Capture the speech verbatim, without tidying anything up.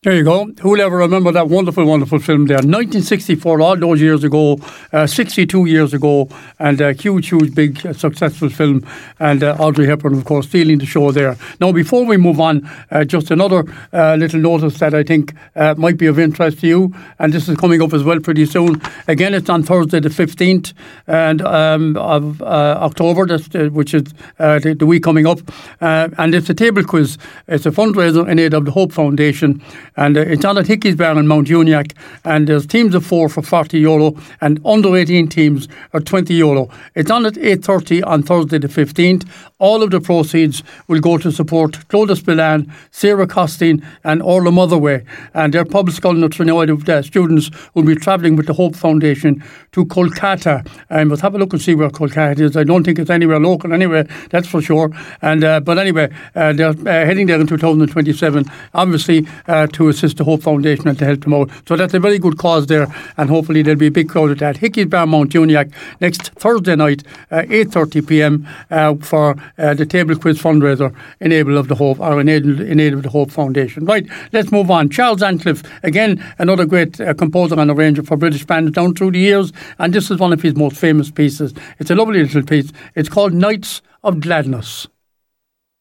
There you go. Who'll ever remember that wonderful, wonderful film there? nineteen sixty-four, all those years ago, uh, sixty-two years ago, and a huge, huge, big, uh, successful film. And uh, Audrey Hepburn, of course, stealing the show there. Now, before we move on, uh, just another uh, little notice that I think uh, might be of interest to you. And this is coming up as well pretty soon. Again, it's on Thursday the fifteenth and um, of uh, October, that's, uh, which is uh, the, the week coming up. Uh, and it's a table quiz. It's a fundraiser in aid of the Hope Foundation. And uh, it's on at Hickey's Bar in Mount Uniac. And there's teams of four for forty euro. And under eighteen teams are twenty euro. It's on at eight thirty on Thursday the fifteenth. All of the proceeds will go to support Clodagh Spillane, Sarah Costin and Orla Motherway. And their Public School and Trinidad uh, students will be travelling with the Hope Foundation to Kolkata. And we'll have a look and see where Kolkata is. I don't think it's anywhere local anyway, that's for sure. And uh, But anyway, uh, they're uh, heading there in two thousand twenty-seven, obviously uh, to assist the Hope Foundation and to help them out. So that's a very good cause there, and hopefully there'll be a big crowd at that. Hickey's Bar, Mount Uniac, next Thursday night, uh, eight thirty p.m. Uh, for uh, the table quiz fundraiser in aid of the Hope, or in aid, in aid of the Hope Foundation. Right, let's move on. Charles Ancliffe, again, another great uh, composer and arranger for British bands down through the years, and this is one of his most famous pieces. It's a lovely little piece. It's called Nights of Gladness.